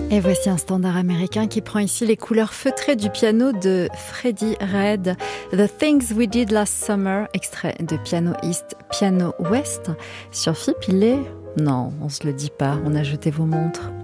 Et voici un standard américain qui prend ici les couleurs feutrées du piano de Freddie Redd. The Things We Did Last Summer, extrait de Piano East, Piano West. Sur FIP, il est... Non, on se le dit pas, on a jeté vos montres.